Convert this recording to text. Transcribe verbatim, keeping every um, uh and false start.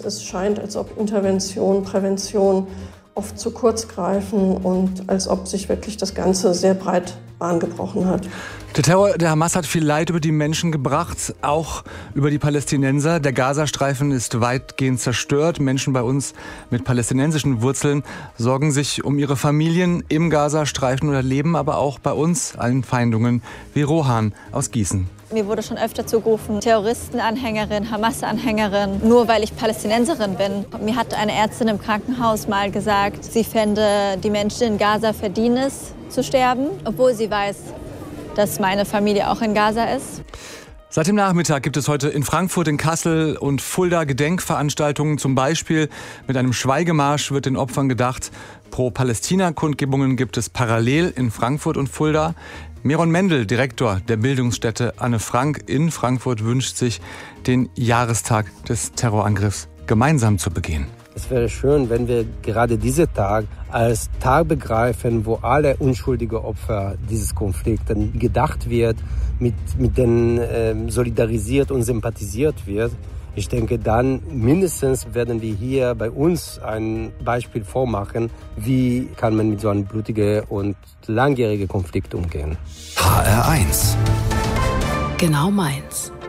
es scheint, als ob Intervention, Prävention oft zu kurz greifen und als ob sich wirklich das Ganze sehr breit Bahn gebrochen hat. Der Terror der Hamas hat viel Leid über die Menschen gebracht, auch über die Palästinenser. Der Gazastreifen ist weitgehend zerstört. Menschen bei uns mit palästinensischen Wurzeln sorgen sich um ihre Familien im Gazastreifen oder leben aber auch bei uns Anfeindungen, wie Rohan aus Gießen. Mir wurde schon öfter zugerufen, Terroristenanhängerin, Hamas-Anhängerin, nur weil ich Palästinenserin bin. Mir hat eine Ärztin im Krankenhaus mal gesagt, sie fände, die Menschen in Gaza verdienen es zu sterben, obwohl sie weiß, dass meine Familie auch in Gaza ist. Seit dem Nachmittag gibt es heute in Frankfurt, in Kassel und Fulda Gedenkveranstaltungen. Zum Beispiel mit einem Schweigemarsch wird den Opfern gedacht. Pro-Palästina-Kundgebungen gibt es parallel in Frankfurt und Fulda. Meron Mendel, Direktor der Bildungsstätte Anne Frank in Frankfurt, wünscht sich, den Jahrestag des Terrorangriffs gemeinsam zu begehen. Es wäre schön, wenn wir gerade diesen Tag als Tag begreifen, wo alle unschuldigen Opfer dieses Konflikts gedacht wird, mit, mit denen äh, solidarisiert und sympathisiert wird. Ich denke, dann mindestens werden wir hier bei uns ein Beispiel vormachen, wie kann man mit so einem blutigen und langjährigen Konflikt umgehen. H R eins. Genau meins.